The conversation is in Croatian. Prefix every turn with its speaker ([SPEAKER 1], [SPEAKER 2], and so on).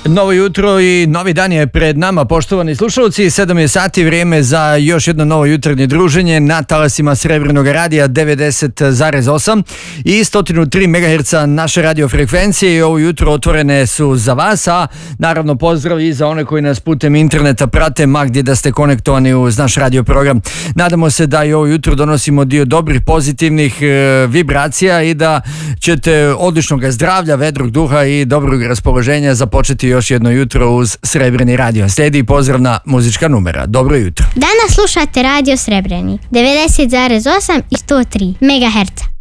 [SPEAKER 1] Novo jutro i novi dan je pred nama, poštovani slušalci. 7 je sati, vrijeme za još jedno novo jutarnje druženje na talasima Srebrenog radija 90,8 i 103 MHz naše radiofrekvencije. I ovo jutro otvorene su za vas, a naravno pozdrav i za one koji nas putem interneta prate, ma gdje da ste konektovani uz naš radio program. Nadamo se da i ovo jutro donosimo dio dobrih, pozitivnih vibracija i da ćete odličnog zdravlja, vedrog duha i dobrog raspoloženja započeti još jedno jutro uz Srebreni radio. Slijedi pozdravna muzička numera. Dobro jutro.
[SPEAKER 2] Danas slušate Radio Srebreni 90,8 i 103 MHz.